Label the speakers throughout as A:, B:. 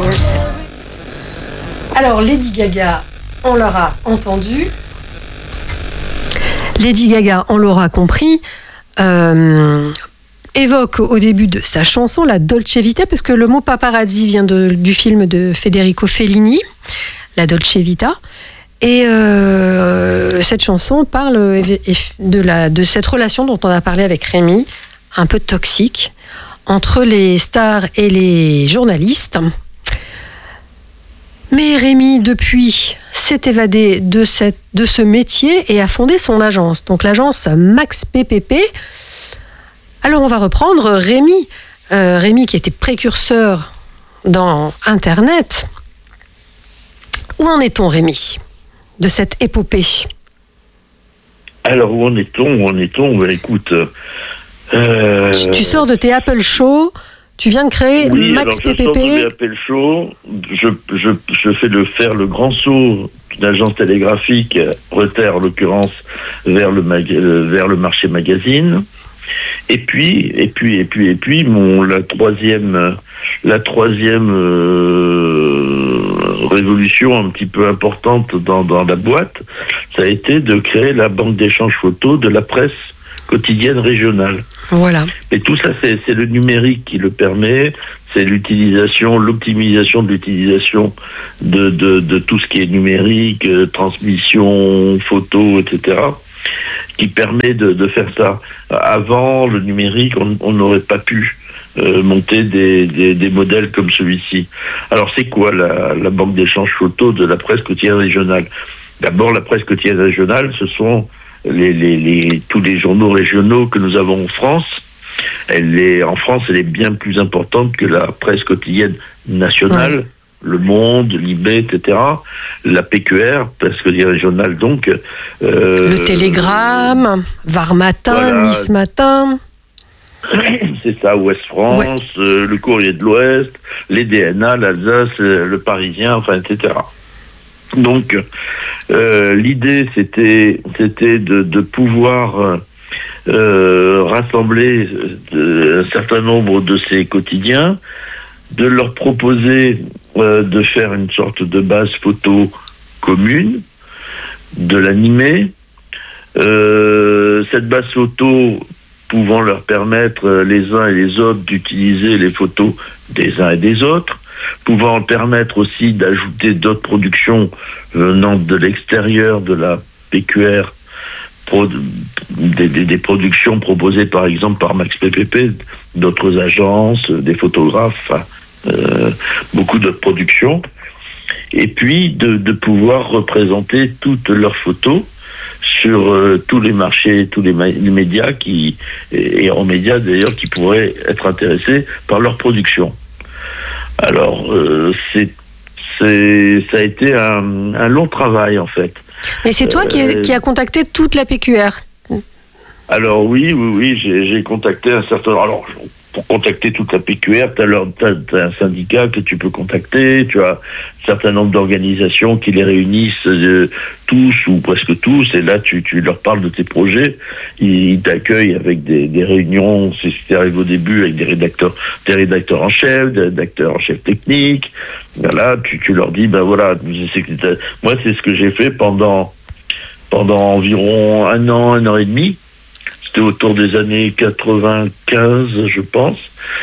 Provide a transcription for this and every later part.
A: Alors, Lady Gaga, on l'aura entendu. Lady Gaga, on l'aura compris, évoque au début de sa chanson la Dolce Vita, parce que le mot paparazzi vient du film de Federico Fellini, la Dolce Vita. Et cette chanson parle de cette relation dont on a parlé avec Rémi, un peu toxique, entre les stars et les journalistes. Mais Rémi, depuis, s'est évadé de ce métier et a fondé son agence, donc l'agence Max PPP. Alors on va reprendre Rémi. Rémi qui était précurseur dans Internet. Où en est-on, Rémi, de cette épopée?
B: Alors où en est-on? Ben, écoute...
A: Tu sors de tes Apple Show, tu viens de créer Max PPP.
B: Je sors de mes Apple Show, je fais le grand saut d'une agence télégraphique, Reuters en l'occurrence, vers le marché magazine. Et puis, la troisième révolution un petit peu importante dans la boîte, ça a été de créer la banque d'échange photos de la presse quotidienne régionale.
A: Voilà.
B: Et tout ça, c'est le numérique qui le permet, c'est l'optimisation de l'utilisation de tout ce qui est numérique, transmission, photo, etc., qui permet de faire ça. Avant le numérique, on n'aurait pas pu monter des modèles comme celui-ci. Alors c'est quoi la banque d'échange photos de la presse quotidienne régionale? D'abord, la presse quotidienne régionale, ce sont tous les journaux régionaux que nous avons en France. En France, elle est bien plus importante que la presse quotidienne nationale. Ouais. Le Monde, Libé, etc. La PQR, presse quotidienne régionale, donc...
A: le Télégramme, Var Matin, voilà. Nice Matin...
B: C'est ça, Ouest France, ouais. Le Courrier de l'Ouest, les DNA, l'Alsace, le Parisien, enfin, etc. Donc, l'idée, c'était de pouvoir rassembler un certain nombre de ces quotidiens, de leur proposer de faire une sorte de base photo commune, de l'animer. Cette base photo pouvant leur permettre les uns et les autres d'utiliser les photos des uns et des autres, pouvant permettre aussi d'ajouter d'autres productions venant de l'extérieur de la PQR, des productions proposées par exemple par Max PPP, d'autres agences, des photographes, beaucoup d'autres productions, et puis de pouvoir représenter toutes leurs photos sur tous les marchés, tous les médias et en médias d'ailleurs qui pourraient être intéressés par leur production. Alors, ça a été un long travail en fait.
A: Mais c'est toi qui a contacté toute la PQR?
B: Alors oui, j'ai contacté un certain... Alors, pour contacter toute la PQR, t'as un syndicat que tu peux contacter, tu as un certain nombre d'organisations qui les réunissent tous ou presque tous, et là tu leur parles de tes projets, ils t'accueillent avec des réunions, c'est ce qui arrive au début, avec des rédacteurs en chef, des rédacteurs en chef technique. Là, tu leur dis, ben voilà, moi c'est ce que j'ai fait pendant environ un an et demi. C'était autour des années 95, je pense.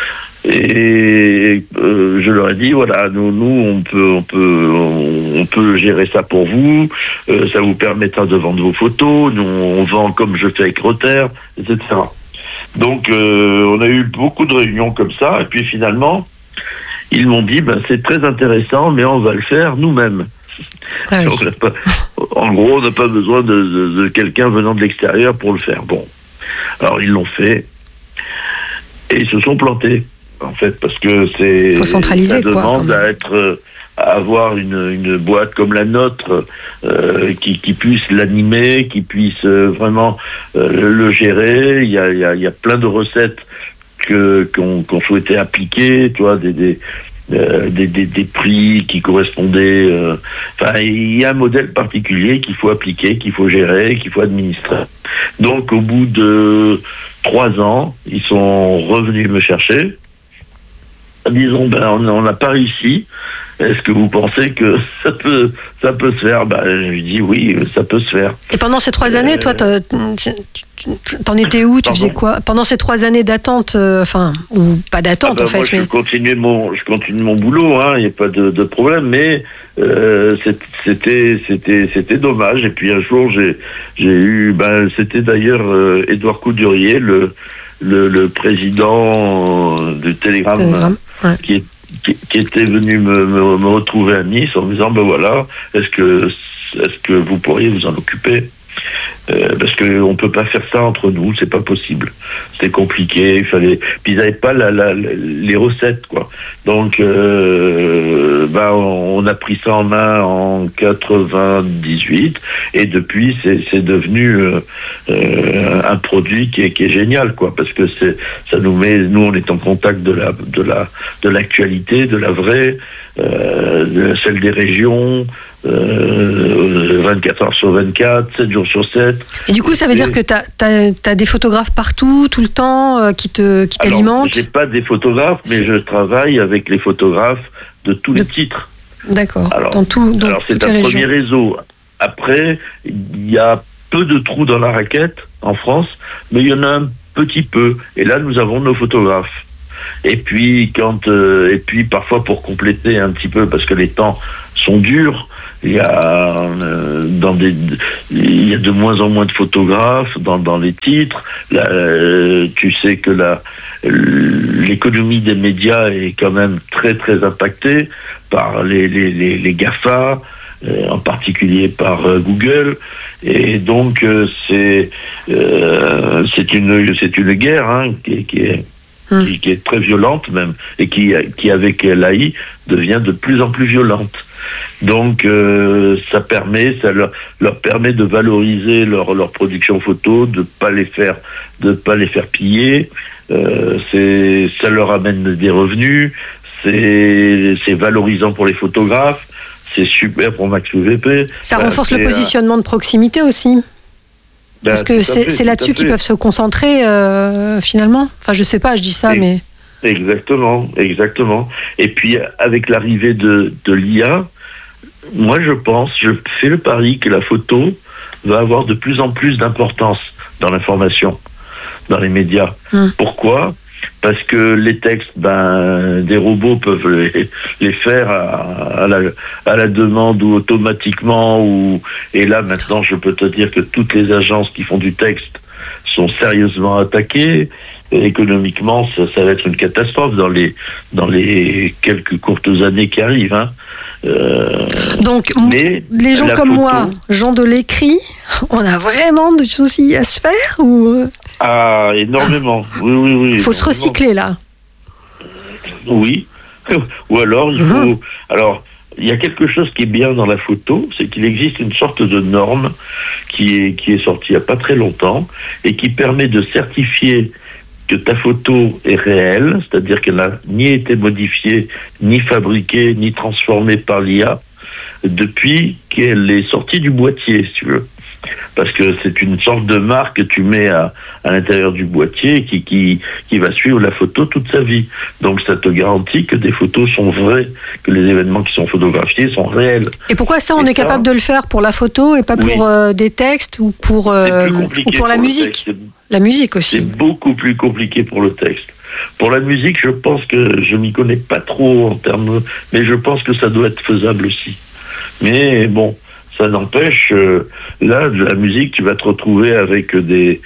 B: Et je leur ai dit, voilà, nous on peut gérer ça pour vous. Ça vous permettra de vendre vos photos. Nous, on vend comme je fais avec Reuters, etc. Donc, on a eu beaucoup de réunions comme ça. Et puis finalement, ils m'ont dit, c'est très intéressant, mais on va le faire nous-mêmes. Ah oui. En gros, on n'a pas besoin de quelqu'un venant de l'extérieur pour le faire. Bon. Alors ils l'ont fait et ils se sont plantés en fait parce que
A: faut centraliser,
B: ça demande à avoir une boîte comme la nôtre qui puisse l'animer, qui puisse vraiment le gérer. Il y a plein de recettes qu'on souhaitait appliquer, tu vois, des prix qui correspondaient. Il y a un modèle particulier qu'il faut appliquer, qu'il faut gérer, qu'il faut administrer. Donc, au bout de 3 ans, ils sont revenus me chercher disons, on n'a pas réussi. Est-ce que vous pensez que ça peut se faire? Je dis oui, ça peut se faire.
A: Et pendant ces 3 années, toi, t'en étais où? Tu faisais quoi pendant ces 3 années d'attente, ou pas d'attente en fait?
B: Moi, je continue mon boulot, il n'y a pas de problème, mais c'était dommage. Et puis un jour, j'ai eu, c'était d'ailleurs Édouard Coudurier, le président du Télégramme, ouais. qui était venu me retrouver à Nice en me disant voilà, est-ce que vous pourriez vous en occuper, parce qu'on peut pas faire ça entre nous, c'est pas possible, c'était compliqué, puis ils n'avaient pas les recettes, quoi. Donc on a pris ça en main en 98 et depuis c'est devenu un produit qui est génial, quoi, parce que ça nous on est en contact de l'actualité, de la vraie, de celle des régions, 24 heures sur 24, 7 jours sur 7.
A: Et du coup, ça veut dire que t'as des photographes partout, tout le temps, qui t'alimentent?
B: J'ai pas des photographes, mais je travaille avec les photographes de tous les titres.
A: D'accord.
B: Alors c'est un premier réseau. Après, il y a peu de trous dans la raquette en France, mais il y en a un petit peu. Et là, nous avons nos photographes. Et puis parfois pour compléter un petit peu, parce que les temps sont durs, il y a de moins en moins de photographes dans les titres. Tu sais que l'économie des médias est quand même très très impactée par les GAFA, en particulier par Google, et donc c'est une guerre qui est très violente même, et qui avec l'AI devient de plus en plus violente. Donc ça leur permet de valoriser leur production photo, de pas les faire piller. Ça leur amène des revenus, c'est valorisant pour les photographes, c'est super pour Max UVP.
A: Ça renforce le positionnement de proximité aussi. Parce que c'est là-dessus qu'ils peuvent se concentrer finalement. Enfin, je sais pas, je dis ça, mais...
B: Exactement. Et puis, avec l'arrivée de l'IA, moi je fais le pari que la photo va avoir de plus en plus d'importance dans l'information, dans les médias. Pourquoi ? Parce que les textes, des robots peuvent les faire à la demande ou automatiquement. Et là, maintenant, je peux te dire que toutes les agences qui font du texte sont sérieusement attaquées. Et économiquement, ça va être une catastrophe dans les quelques courtes années qui arrivent.
A: Donc, les gens comme moi, gens de l'écrit, on a vraiment des soucis à se faire ou...
B: Ah, énormément. Oui.
A: Il faut se recycler, là.
B: Oui. Ou alors, il faut... Alors, il y a quelque chose qui est bien dans la photo, c'est qu'il existe une sorte de norme qui est sortie il n'y a pas très longtemps et qui permet de certifier que ta photo est réelle, c'est-à-dire qu'elle n'a ni été modifiée, ni fabriquée, ni transformée par l'IA, depuis qu'elle est sortie du boîtier, si tu veux. Parce que c'est une sorte de marque que tu mets à l'intérieur du boîtier qui va suivre la photo toute sa vie. Donc ça te garantit que des photos sont vraies, que les événements qui sont photographiés sont réels.
A: Et pourquoi ça, on est capable de le faire pour la photo et pas pour des textes ou pour la musique? La musique aussi.
B: C'est beaucoup plus compliqué pour le texte. Pour la musique, je pense que je m'y connais pas trop en termes, mais je pense que ça doit être faisable aussi. Mais bon, ça n'empêche, là, de la musique, tu vas te retrouver avec des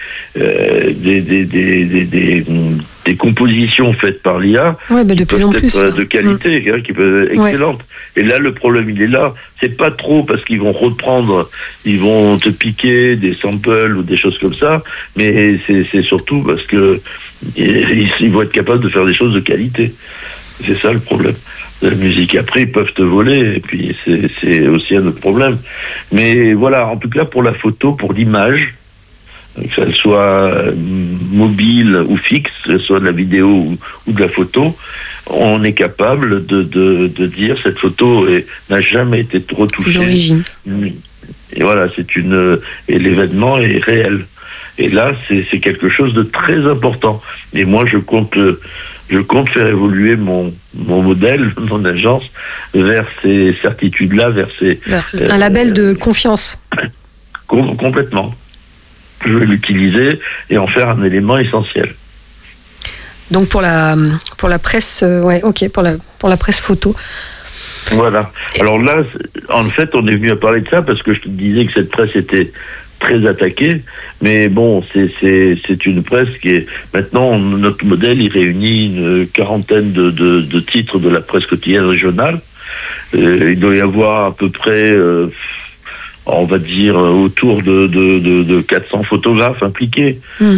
B: compositions faites par l'IA,
A: de plus en plus,
B: de qualité, qui peuvent être excellentes. Et là, le problème, il est là. C'est pas trop parce qu'ils vont reprendre, ils vont te piquer des samples ou des choses comme ça, mais c'est surtout parce que ils vont être capables de faire des choses de qualité. C'est ça le problème de la musique. Après, ils peuvent te voler, et puis c'est aussi un autre problème. Mais voilà, en tout cas, pour la photo, pour l'image, que ça soit mobile ou fixe, que ce soit de la vidéo ou de la photo, on est capable de dire cette photo n'a jamais été retouchée.
A: D'origine.
B: Et voilà, et l'événement est réel. Et là, c'est quelque chose de très important. Et moi, je compte je compte faire évoluer mon modèle, mon agence, vers ces certitudes-là, vers ces...
A: un label de confiance.
B: Complètement. Je vais l'utiliser et en faire un élément essentiel.
A: Donc pour la presse, pour la presse photo.
B: Voilà. Alors là, en fait, on est venu à parler de ça parce que je te disais que cette presse était très attaquée, mais bon, c'est une presse qui est... Maintenant, notre modèle, il réunit une quarantaine de titres de la presse quotidienne régionale. Il doit y avoir à peu près... on va dire autour de 400 photographes impliqués.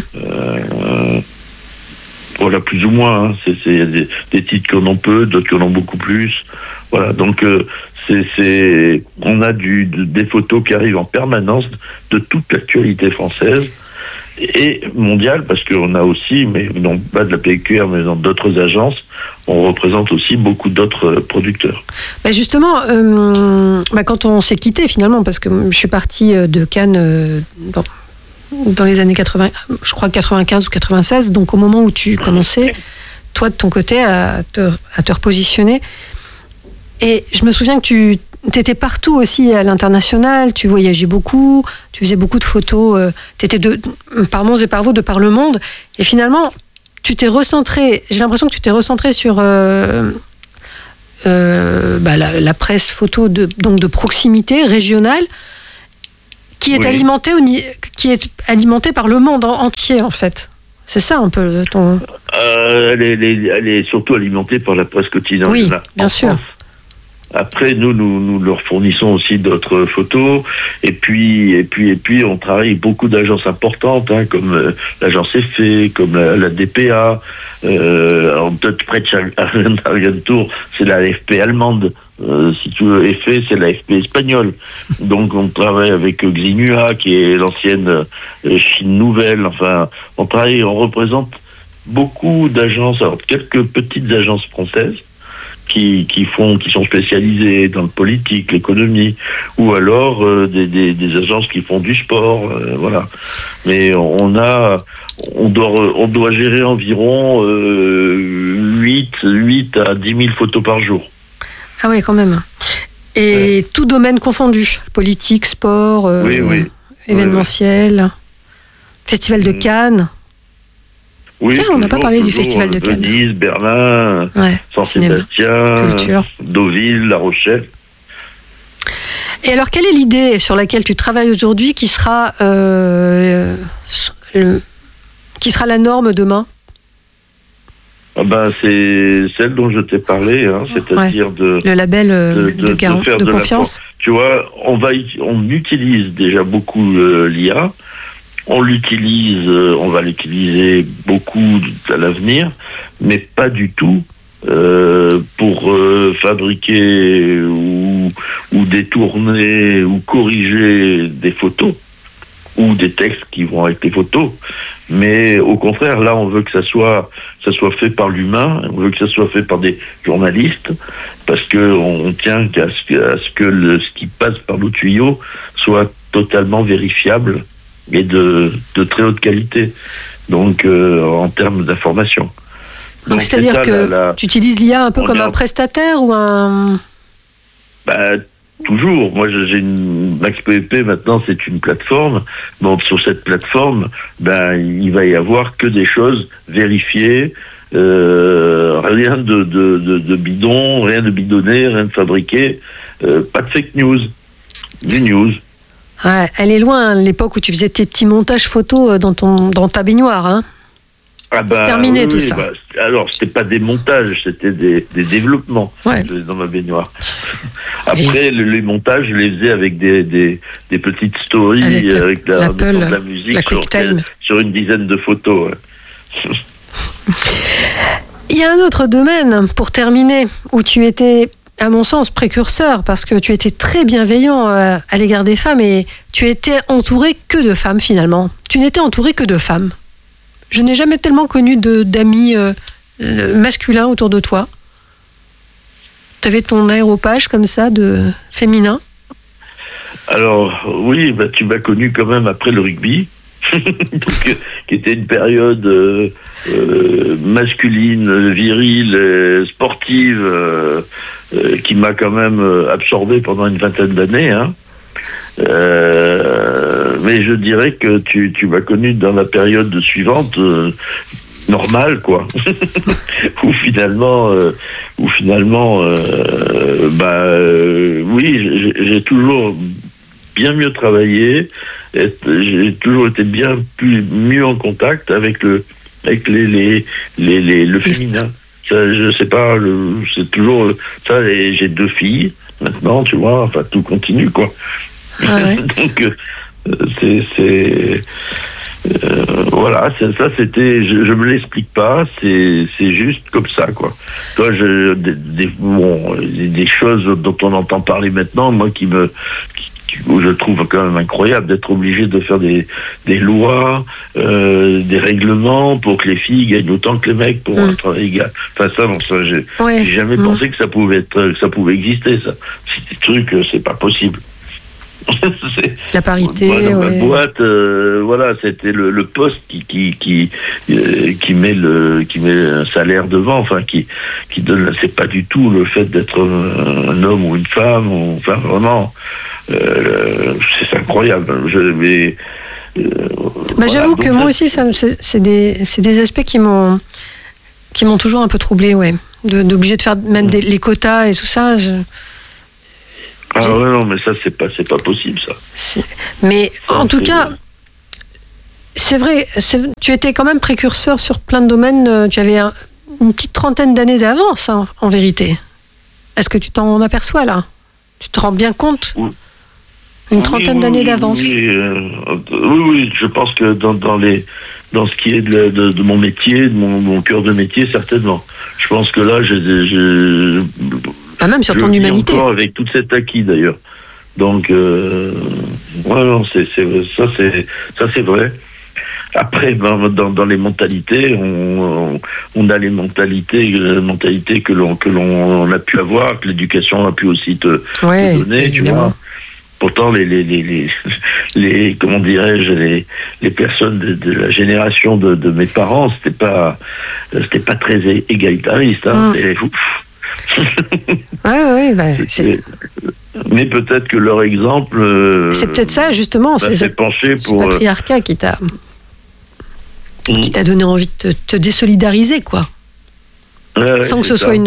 B: Voilà, plus ou moins. Hein. Il y a des titres qui en ont peu, d'autres qui en ont beaucoup plus. Voilà, donc on a des photos qui arrivent en permanence de toute l'actualité française et mondiale, parce qu'on a aussi, mais non pas de la PQR, mais dans d'autres agences, on représente aussi beaucoup d'autres producteurs.
A: Bah justement, quand on s'est quitté finalement, parce que je suis partie de Cannes dans les années 80, je crois 95 ou 96, donc au moment où tu commençais, toi de ton côté, à te repositionner. Et je me souviens que tu étais partout aussi à l'international, tu voyageais beaucoup, tu faisais beaucoup de photos, tu étais par Mons et par Vaux, de par le monde. Et finalement, tu t'es recentré, j'ai l'impression que tu t'es recentré sur la presse photo de proximité régionale, qui est alimentée par le monde entier, en fait. C'est ça un peu ton...
B: Elle est surtout alimentée par la presse quotidienne.
A: Oui, bien sûr. France.
B: Après, nous leur fournissons aussi d'autres photos. Et puis, on travaille avec beaucoup d'agences importantes, hein, comme l'agence EFE, comme la DPA. Peut-être près de Argentour, c'est la AFP allemande. Si tu veux, EFE, c'est la AFP espagnole. Donc, on travaille avec Xinhua, qui est l'ancienne Chine Nouvelle. Enfin, on représente beaucoup d'agences, alors quelques petites agences françaises, qui sont spécialisées dans le politique, l'économie, ou alors des agences qui font du sport, voilà. Mais on doit gérer environ 8 à 10 000 photos par jour.
A: Ah oui, quand même. Et tout domaine confondu, politique, sport, événementiel, Festival de Cannes.
B: Oui,
A: tiens, on n'a pas parlé du Festival de Cannes.
B: Venise, Berlin, Saint-Sébastien, Deauville, La Rochelle.
A: Et alors, quelle est l'idée sur laquelle tu travailles aujourd'hui qui sera la norme demain ?
B: C'est celle dont je t'ai parlé, hein, c'est-à-dire
A: le label de confiance.
B: Tu vois, on utilise déjà beaucoup l'IA. On va l'utiliser beaucoup à l'avenir, mais pas du tout pour fabriquer ou détourner ou corriger des photos ou des textes qui vont avec les photos. Mais au contraire, là, on veut que ça soit fait par l'humain, on veut que ça soit fait par des journalistes, parce qu'on tient à ce que ce qui passe par nos tuyaux soit totalement vérifiable et de très haute qualité, donc en termes d'information.
A: Donc c'est-à-dire que tu utilises l'IA un peu comme un prestataire ou un...
B: Toujours. Moi, j'ai une MaxPEP, maintenant, c'est une plateforme. Donc, sur cette plateforme, il va y avoir que des choses vérifiées, rien de bidon, rien de bidonné, rien de fabriqué, pas de fake news, du news.
A: Ouais, elle est loin, l'époque où tu faisais tes petits montages photos dans ta baignoire, hein. C'est terminé tout ça.
B: Alors, c'était pas des montages, c'était des développements dans ma baignoire. Après, les montages, je les faisais avec des petites stories, avec de la musique sur une dizaine de photos. Ouais.
A: Il y a un autre domaine, pour terminer, où tu étais, à mon sens, précurseur, parce que tu étais très bienveillant à l'égard des femmes et tu étais entouré que de femmes, finalement. Tu n'étais entouré que de femmes. Je n'ai jamais tellement connu d'amis masculins autour de toi. Tu avais ton aéropage comme ça, de féminin.
B: Alors, oui, tu m'as connu quand même après le rugby. Donc, qui était une période masculine, virile, sportive, qui m'a quand même absorbé pendant une vingtaine d'années. Hein. Mais je dirais que tu m'as connu dans la période suivante, normale, quoi. Où finalement, oui, j'ai toujours bien mieux travaillé, j'ai toujours été mieux en contact avec le féminin. Ça, je sais pas, c'est toujours ça. Et j'ai 2 filles maintenant, tu vois. Enfin, tout continue, quoi.
A: Ah ouais.
B: Donc voilà, ça c'était, je me l'explique pas, c'est juste comme ça, quoi. Toi, des choses dont on entend parler maintenant, moi où je trouve quand même incroyable d'être obligé de faire des lois, des règlements pour que les filles gagnent autant que les mecs pour un travail égal. Enfin ça, j'ai jamais pensé que ça pouvait exister, ça. C'est des trucs, c'est pas possible.
A: La parité.
B: Moi, dans ma boîte, voilà, c'était le poste qui met un salaire devant, enfin qui donne. C'est pas du tout le fait d'être un homme ou une femme, enfin vraiment, c'est incroyable.
A: J'avoue que moi aussi, c'est des aspects qui m'ont toujours un peu troublé, ouais, d'obliger de faire même les quotas et tout ça.
B: Ah ouais, non, mais ça, c'est pas possible, ça.
A: Mais en tout cas, c'est vrai, tu étais quand même précurseur sur plein de domaines. Tu avais une petite trentaine d'années d'avance, hein, en vérité. Est-ce que tu t'en aperçois, là? Tu te rends bien compte? Une trentaine d'années d'avance.
B: Oui, je pense que dans ce qui est de mon métier, de mon cœur de métier, certainement. Je pense que là,
A: même sur ton humanité.
B: Encore avec tout cet acquis, d'ailleurs. Donc, non, ça c'est vrai. Après, dans les mentalités, on a les mentalités que l'on a pu avoir, que l'éducation a pu aussi te donner, tu vois. Pourtant, les comment dirais-je, les personnes de la génération de mes parents, c'était pas très égalitariste, hein. Mais peut-être que leur exemple.
A: C'est peut-être ça, justement.
B: C'est penché pour.
A: Ce patriarcat qui t'a donné envie de te désolidariser, quoi. Sans que ce soit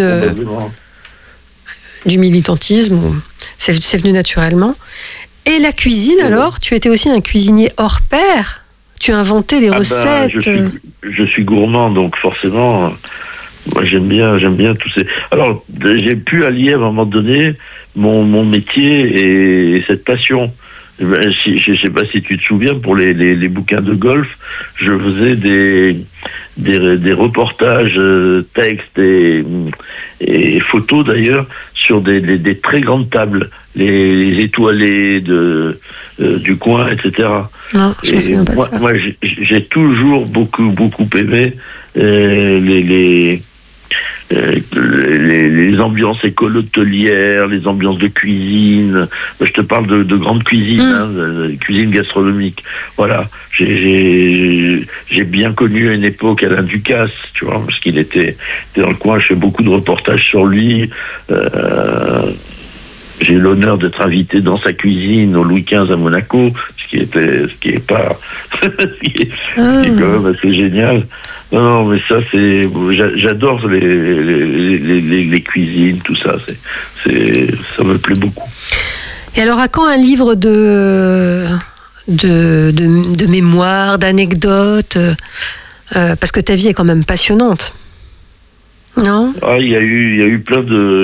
A: du militantisme. C'est venu naturellement. Et la cuisine, alors, tu étais aussi un cuisinier hors pair. Tu inventais des recettes.
B: Je suis gourmand, donc forcément. Moi, j'aime bien tous ces. Alors, j'ai pu allier à un moment donné mon métier et cette passion. Je sais pas si tu te souviens, pour les bouquins de golf, je faisais des reportages, textes et photos d'ailleurs sur des très grandes tables, les étoilées du coin, etc.
A: Non, je me souviens pas de ça.
B: Moi, j'ai toujours beaucoup aimé les ambiances école-hôtelières, les ambiances de cuisine. Je te parle de grande cuisine, de cuisine gastronomique. Voilà. J'ai bien connu à une époque Alain Ducasse, tu vois, parce qu'il était dans le coin. Je fais beaucoup de reportages sur lui. J'ai eu l'honneur d'être invité dans sa cuisine au Louis XV à Monaco, ce qui est quand même assez génial. Non, mais ça, j'adore les cuisines, tout ça. Ça me plaît beaucoup.
A: Et alors, à quand un livre de mémoires, d'anecdotes, parce que ta vie est quand même passionnante. Non.
B: Il y a eu plein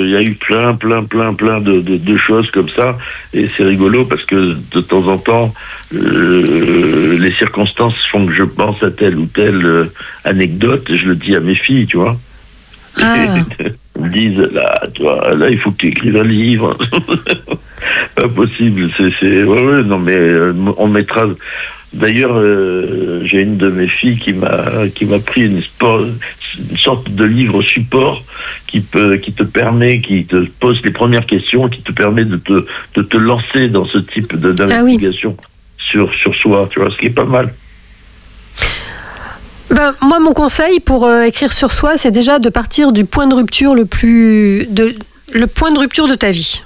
B: de choses comme ça, et c'est rigolo parce que de temps en temps les circonstances font que je pense à telle ou telle anecdote, et je le dis à mes filles, tu vois. Elles me disent là il faut que tu écrives un livre. Pas possible, non mais on mettra. D'ailleurs, j'ai une de mes filles qui m'a pris une sorte de livre support qui te pose les premières questions, qui te permet de te lancer dans ce type d'investigation sur soi, tu vois, ce qui est pas mal.
A: Moi, mon conseil pour écrire sur soi, c'est déjà de partir du point de rupture le point de rupture de ta vie.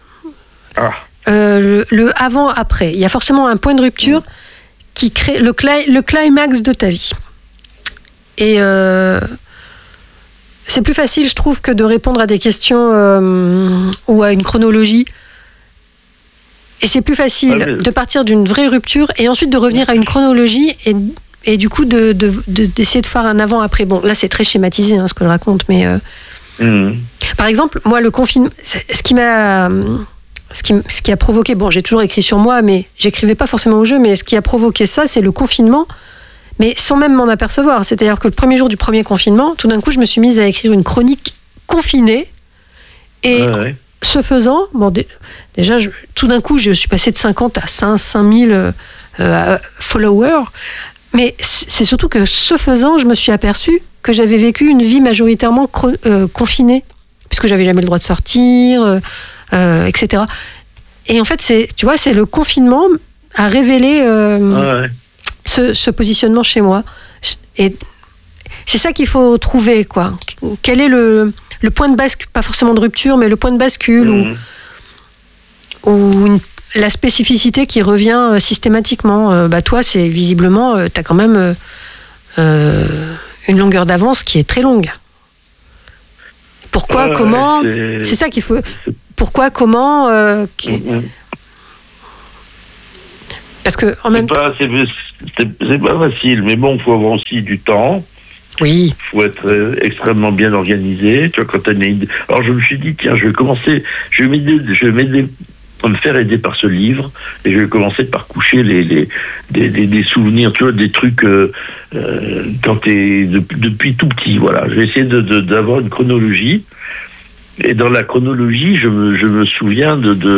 A: Le avant-après. Il y a forcément un point de rupture qui crée le climax de ta vie. Et c'est plus facile, je trouve, que de répondre à des questions ou à une chronologie. Et c'est plus facile de partir d'une vraie rupture et ensuite de revenir à une chronologie et du coup d'essayer de faire un avant-après. Bon, là, c'est très schématisé ce que je raconte, mais par exemple, moi, le confinement, ce qui a provoqué, bon, j'ai toujours écrit sur moi, mais j'écrivais pas forcément au jeu, mais ce qui a provoqué ça, c'est le confinement, mais sans même m'en apercevoir. C'est-à-dire que le premier jour du premier confinement, tout d'un coup, je me suis mise à écrire une chronique confinée, et ce faisant, bon, déjà, tout d'un coup, je suis passée de 50 à 5000 followers, mais c'est surtout que ce faisant, je me suis aperçue que j'avais vécu une vie majoritairement confinée, puisque j'avais jamais le droit de sortir, etc. Et en fait, c'est le confinement a révélé ce positionnement chez moi. Et c'est ça qu'il faut trouver, quoi. Quel est le point de bascule, pas forcément de rupture, mais le point de bascule ou la spécificité qui revient systématiquement. Toi, c'est visiblement, tu as quand même une longueur d'avance qui est très longue. Pourquoi, comment, c'est ça qu'il faut. Pourquoi, comment parce que en même temps,
B: c'est pas facile, mais bon, il faut avoir aussi du temps.
A: Oui.
B: Il faut être extrêmement bien organisé. Tu vois, quand t'as une idée. Alors je me suis dit, tiens, je vais me faire aider par ce livre et je vais commencer par coucher des souvenirs, tu vois, des trucs quand t'es depuis tout petit. Voilà, je vais essayer d'avoir une chronologie. Et dans la chronologie, je me souviens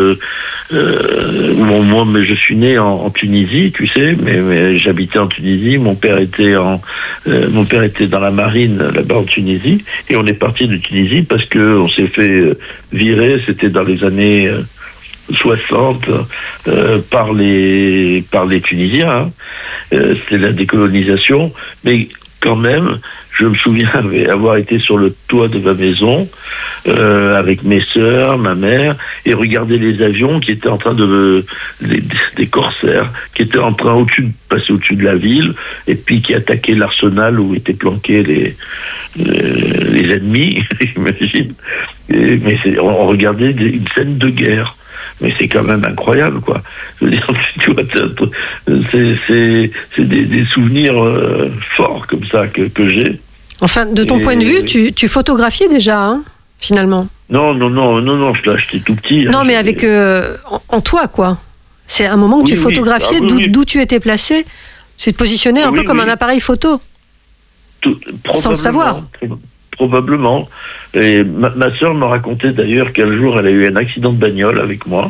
B: moi, je suis né en Tunisie, tu sais, mais j'habitais en Tunisie. Mon père était dans la marine là-bas en Tunisie, et on est parti de Tunisie parce que on s'est fait virer. C'était dans les années 60 par les Tunisiens. C'était la décolonisation, mais quand même. Je me souviens avoir été sur le toit de ma maison avec mes sœurs, ma mère, et regarder les avions qui étaient en train des corsaires, qui étaient en train de passer au-dessus de la ville, et puis qui attaquaient l'arsenal où étaient planqués les ennemis, j'imagine. Mais on regardait une scène de guerre. Mais c'est quand même incroyable, quoi. Je veux dire, tu vois, c'est des souvenirs forts comme ça que j'ai.
A: Enfin, de ton point de vue, tu photographiais déjà, finalement.
B: Non, je l'ai acheté tout petit.
A: Non, mais avec en toi, quoi. C'est un moment que tu photographiais d'où tu étais placé. Tu te positionnais un peu comme un appareil photo. Sans le savoir.
B: Probablement. Et ma sœur m'a raconté d'ailleurs qu'un jour elle a eu un accident de bagnole avec moi,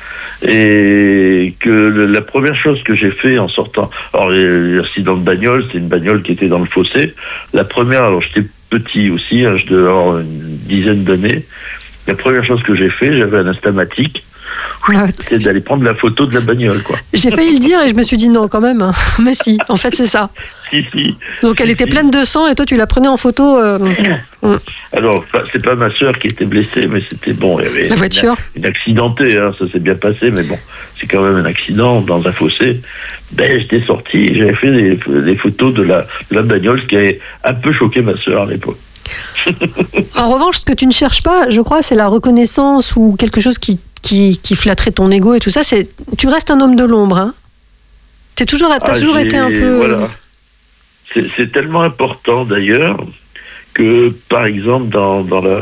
B: et que la première chose que j'ai fait en sortant, alors l'accident de bagnole, c'est une bagnole qui était dans le fossé. La première, alors j'étais petit aussi, je devais avoir une dizaine d'années. La première chose que j'ai fait, j'avais un Instamatic. C'est d'aller prendre la photo de la bagnole, quoi.
A: J'ai failli le dire et je me suis dit non quand même. Mais si, en fait c'est ça.
B: Si.
A: Donc elle était pleine de sang et toi tu la prenais en photo.
B: Alors c'est pas ma sœur qui était blessée, mais c'était bon. Il y avait
A: la voiture.
B: Une accidentée, ça s'est bien passé, mais bon, c'est quand même un accident dans un fossé. J'étais sorti, j'avais fait des photos de la bagnole, ce qui avait un peu choqué ma sœur à l'époque.
A: En revanche, ce que tu ne cherches pas, je crois, c'est la reconnaissance ou quelque chose qui flatterait ton ego et tout ça. Tu restes un homme de l'ombre, T'as toujours été un peu.
B: Voilà. C'est tellement important d'ailleurs que, par exemple, dans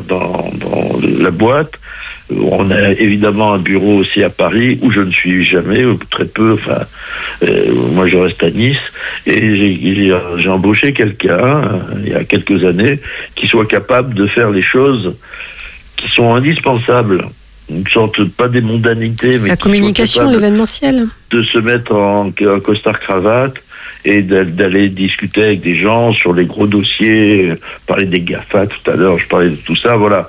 B: la boîte, on a évidemment un bureau aussi à Paris où je ne suis jamais, ou très peu. Enfin, moi je reste à Nice, et j'ai embauché quelqu'un il y a quelques années qui soit capable de faire les choses qui sont indispensables. Une sorte, pas des mondanités, mais
A: la communication, l'événementiel.
B: De se mettre en costard-cravate et d'aller discuter avec des gens sur les gros dossiers, parler des GAFA tout à l'heure, je parlais de tout ça, voilà.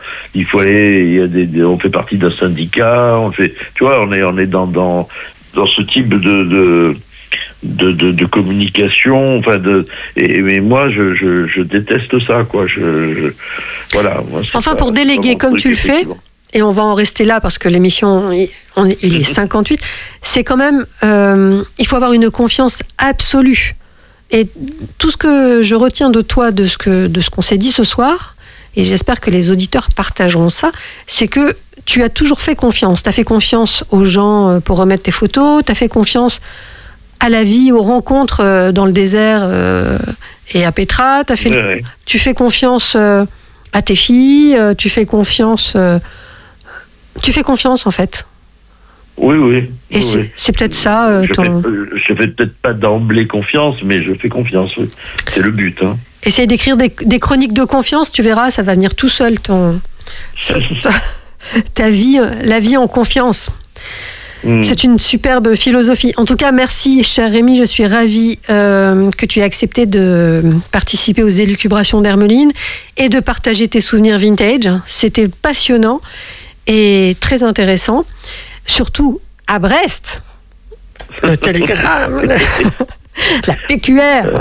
B: On fait partie d'un syndicat, on est dans ce type de communication, mais moi je déteste ça, quoi. Voilà. Moi,
A: enfin, pour déléguer comme tu le fais, et on va en rester là parce que l'émission, il est 58, c'est quand même, il faut avoir une confiance absolue. Et tout ce que je retiens de toi, de ce qu'on s'est dit ce soir, et j'espère que les auditeurs partageront ça, c'est que tu as toujours fait confiance. Tu as fait confiance aux gens pour remettre tes photos, tu as fait confiance à la vie, aux rencontres dans le désert et à Petra. Tu fais confiance à tes filles, tu fais confiance en fait.
B: Oui.
A: Et c'est peut-être ça.
B: Je fais peut-être pas d'emblée confiance, mais je fais confiance, oui. C'est le but. Hein.
A: Essaye d'écrire des chroniques de confiance, tu verras, ça va venir tout seul, ta vie, la vie en confiance. C'est une superbe philosophie. En tout cas, merci, cher Rémi. Je suis ravie que tu aies accepté de participer aux élucubrations d'Hermeline et de partager tes souvenirs vintage. C'était passionnant et très intéressant. Surtout à Brest, le télégramme, la PQR.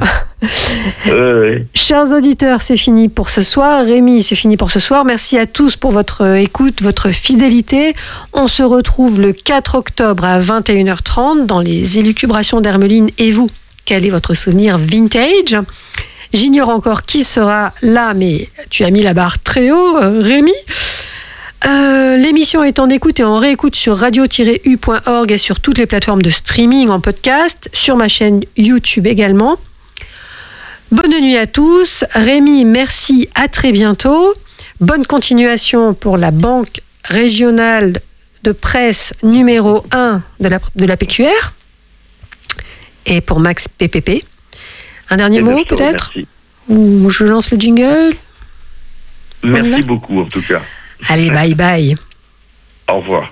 A: Chers auditeurs, c'est fini pour ce soir. Rémi, c'est fini pour ce soir. Merci à tous pour votre écoute, votre fidélité. On se retrouve le 4 octobre à 21h30 dans les élucubrations d'Hermeline. Et vous, quel est votre souvenir vintage ? J'ignore encore qui sera là, mais tu as mis la barre très haut, Rémi. L'émission est en écoute et en réécoute sur radio-u.org et sur toutes les plateformes de streaming en podcast, sur ma chaîne YouTube également. Bonne nuit à tous. Rémi, merci, à très bientôt. Bonne continuation pour la Banque régionale de presse numéro 1 de la PQR et pour Max PPP. Un dernier mot peut-être ? Ou je lance le jingle ?
B: Merci beaucoup en tout cas.
A: Allez, bye bye.
B: Au revoir.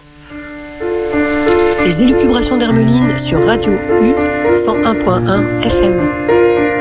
A: Les élucubrations d'Hermeline sur Radio U 101.1 FM.